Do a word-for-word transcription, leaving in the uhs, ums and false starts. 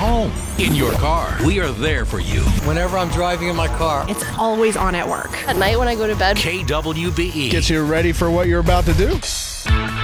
home, in your car. We are there for you. Whenever I'm driving in my car. It's always on at work. At night when I go to bed. K W B E. Gets you ready for what you're about to do.